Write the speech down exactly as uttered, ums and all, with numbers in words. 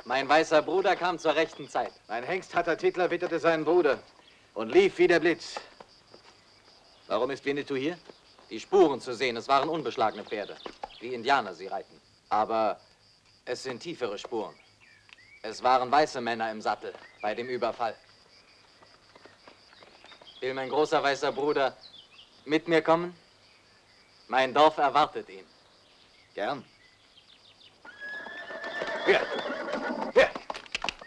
Mein weißer Bruder kam zur rechten Zeit. Mein Hengst Hatatitla witterte seinen Bruder und lief wie der Blitz. Warum ist Winnetou hier? Die Spuren zu sehen. Es waren unbeschlagene Pferde, wie Indianer sie reiten. Aber es sind tiefere Spuren. Es waren weiße Männer im Sattel bei dem Überfall. Will mein großer weißer Bruder mit mir kommen? Mein Dorf erwartet ihn. Gern. Ja.